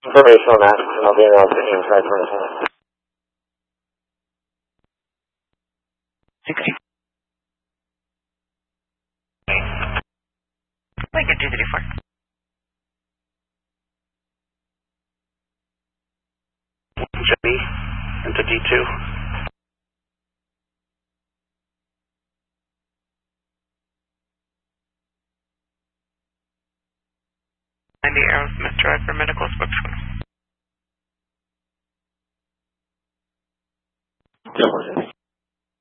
Information on that, and I'll be around to Ames right for a 60. Lincoln 234. Chevy into D2. And the Aerosmith Drive for medical spokesman.